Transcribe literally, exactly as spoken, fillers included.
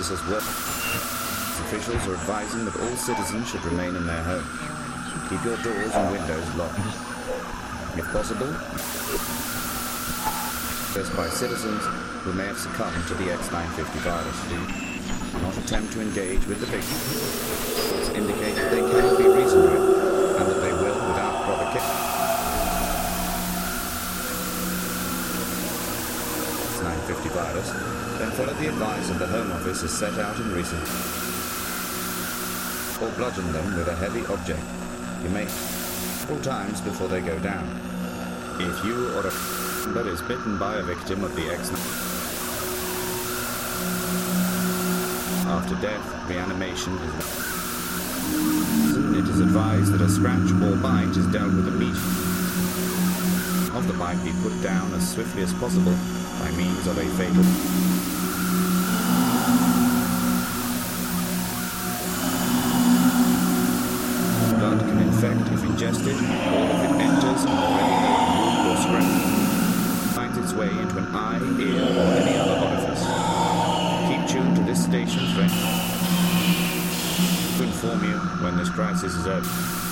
officers work. Officials are advising that all citizens should remain in their homes. Keep your doors and windows locked. If possible, first by citizens who may have succumbed to the X nine fifty virus. Do not attempt to engage with the victim. Reports indicate that they cannot be reasoned with, and that they will, without provocation, X nine fifty virus, then follow the advice of the Home Office as set out in recent, or bludgeon them with a heavy object. You may several times before they go down. If you or a member is bitten by a victim of the X nine, after death, reanimation is it is advised that a scratch or bite is dealt with immediately. Of the bite be put down as swiftly as possible by means of a fatal. Blood can infect if ingested, or if it enters an already open wound or scratch, finds its way into an eye, ear, or any other orifice. Keep tuned to this station for to inform you when this crisis is over.